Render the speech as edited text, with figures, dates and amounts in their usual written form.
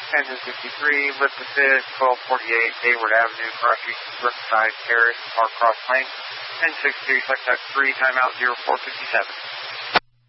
Engine 53, lift the fifth, 1248 Hayward Avenue, cross street, Brookside Terrace, Park Cross Lane. Engine 63, select type 3, timeout 0457.